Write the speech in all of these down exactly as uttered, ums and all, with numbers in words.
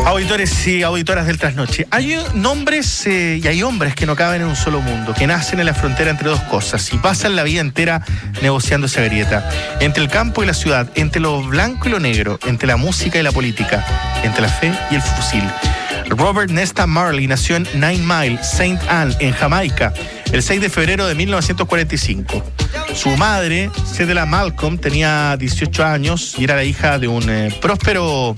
Auditores y auditoras del Trasnoche, hay nombres eh, y hay hombres que no caben en un solo mundo, que nacen en la frontera entre dos cosas y pasan la vida entera negociando esa grieta, entre el campo y la ciudad, entre lo blanco y lo negro, entre la música y la política, entre la fe y el fusil. Robert Nesta Marley nació en Nine Mile, Saint Anne, en Jamaica, el seis de febrero de mil novecientos cuarenta y cinco. Su madre, Cedella Malcolm, tenía dieciocho años y era la hija de un eh, próspero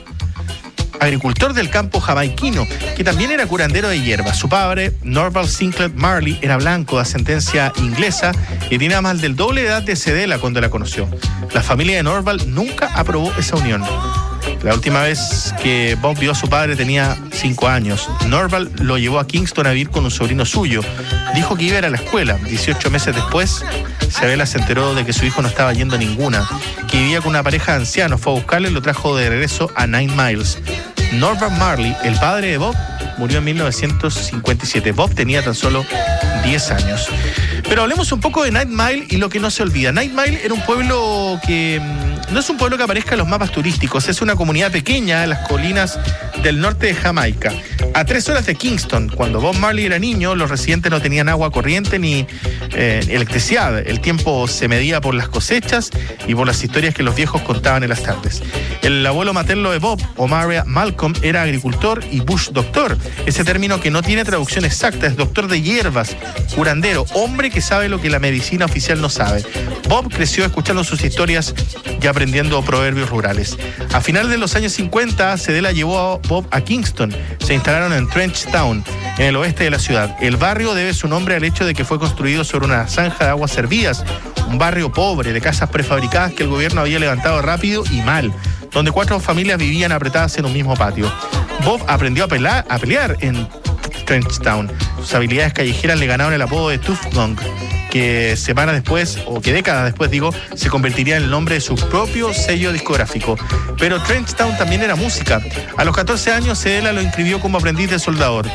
agricultor del campo jamaiquino, que también era curandero de hierbas. Su padre, Norval Sinclair Marley, era blanco de ascendencia inglesa y tenía más del doble de edad de Cedella cuando la conoció. La familia de Norval nunca aprobó esa unión. La última vez que Bob vio a su padre tenía cinco años. Norval lo llevó a Kingston a vivir con un sobrino suyo. Dijo que iba a ir a la escuela. dieciocho meses después, Cedella se enteró de que su hijo no estaba yendo a ninguna, que vivía con una pareja de ancianos. Fue a buscarlo y lo trajo de regreso a Nine Miles. Norval Marley, el padre de Bob, murió en mil novecientos cincuenta y siete. Bob tenía tan solo diez años. Pero hablemos un poco de Nine Mile y lo que no se olvida. Nine Mile era un pueblo que no es un pueblo que aparezca en los mapas turísticos, es una comunidad pequeña en las colinas del norte de Jamaica, a tres horas de Kingston. Cuando Bob Marley era niño, los residentes no tenían agua corriente ni eh, electricidad. El tiempo se medía por las cosechas y por las historias que los viejos contaban en las tardes. El abuelo materno de Bob, Omariah Malcolm, era agricultor y bush doctor. Ese término que no tiene traducción exacta, es doctor de hierbas, curandero, hombre que sabe lo que la medicina oficial no sabe. Bob creció escuchando sus historias y aprendiendo proverbios rurales. A finales de los años cincuenta, Cedella llevó a Bob a Kingston. Se instalaron en Trench Town, en el oeste de la ciudad. El barrio debe su nombre al hecho de que fue construido sobre una zanja de aguas servidas, un barrio pobre de casas prefabricadas que el gobierno había levantado rápido y mal, donde cuatro familias vivían apretadas en un mismo patio. Bob aprendió a, pelar, a pelear en Trench Town. Sus habilidades callejeras le ganaron el apodo de Tough Gong, que semanas después, o que décadas después digo, se convertiría en el nombre de su propio sello discográfico. Pero Trench Town también era música. A los catorce años, Cedella lo inscribió como aprendiz de soldador.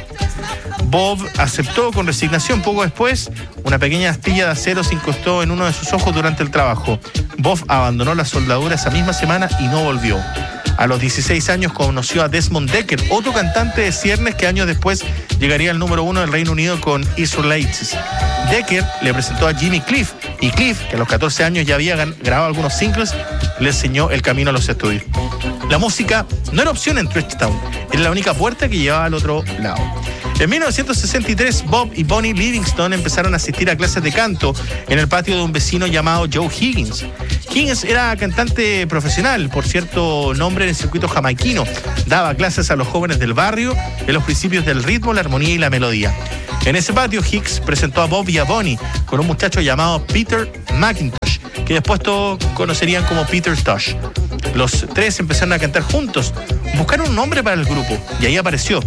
Bob aceptó con resignación. Poco después, una pequeña astilla de acero se incrustó en uno de sus ojos durante el trabajo. Bob abandonó la soldadura esa misma semana y no volvió. A los dieciséis años conoció a Desmond Dekker, otro cantante de ciernes que años después llegaría al número uno del Reino Unido con Israelites. Dekker le presentó a Jimmy Cliff, y Cliff, que a los catorce años ya había grabado algunos singles, le enseñó el camino a los estudios. La música no era opción en Trench Town, era la única puerta que llevaba al otro lado. En mil novecientos sesenta y tres, Bob y Bonnie Livingston empezaron a asistir a clases de canto en el patio de un vecino llamado Joe Higgins. Higgins era cantante profesional, por cierto nombre en el circuito jamaiquino. Daba clases a los jóvenes del barrio en los principios del ritmo, la armonía y la melodía. En ese patio, Hicks presentó a Bob y a Bonnie con un muchacho llamado Peter McIntosh, que después todos conocerían como Peter Tosh. Los tres empezaron a cantar juntos, buscaron un nombre para el grupo y ahí apareció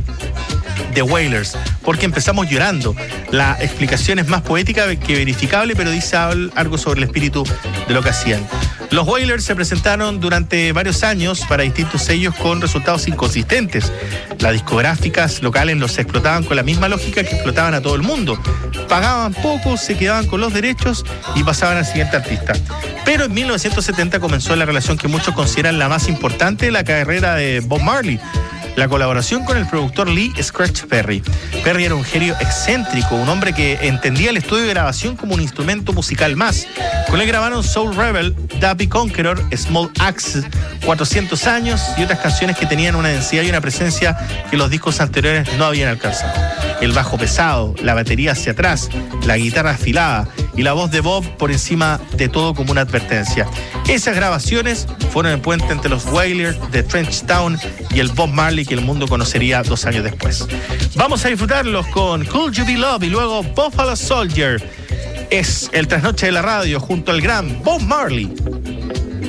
The Wailers, porque empezamos llorando. La explicación es más poética que verificable, pero dice algo sobre el espíritu de lo que hacían. Los Wailers se presentaron durante varios años para distintos sellos con resultados inconsistentes. Las discográficas locales los explotaban con la misma lógica que explotaban a todo el mundo. Pagaban poco, se quedaban con los derechos y pasaban al siguiente artista. Pero en mil novecientos setenta comenzó la relación que muchos consideran la más importante de la carrera de Bob Marley: la colaboración con el productor Lee Scratch Perry. Perry era un genio excéntrico, un hombre que entendía el estudio de grabación como un instrumento musical más. Con él grabaron Soul Rebel, Dappy Conqueror, Small Axe, cuatrocientos años y otras canciones que tenían una densidad y una presencia que los discos anteriores no habían alcanzado. El bajo pesado, la batería hacia atrás, la guitarra afilada y la voz de Bob por encima de todo como una advertencia. Esas grabaciones fueron el puente entre los Wailers de Trench Town y el Bob Marley que el mundo conocería dos años después. Vamos a disfrutarlos con Could You Be Love y luego Buffalo Soldier. Es el Trasnoche de la radio junto al gran Bob Marley.